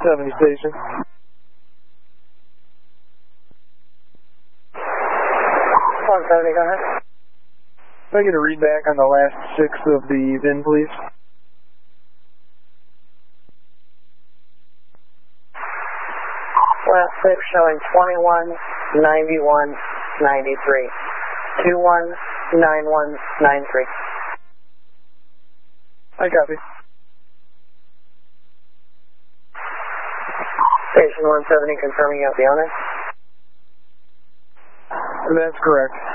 70 station. 170, go ahead. Can I get a read back on the last 6 of the VIN, please? Last 6 showing 219193. 219193. I copy. Station 170 confirming you have the owner. That's correct.